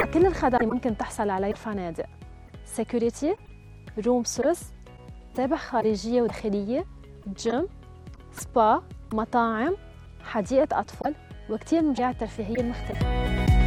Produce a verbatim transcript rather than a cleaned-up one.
مع كل الخدمات اللي ممكن تحصل عليها الفنادق: سيكوريتي، روم سيرفيس، متابعة خارجية وداخلية، جيم، سبا، مطاعم، حديقة أطفال، وكتير من المنتجعات الترفيهية المختلفة.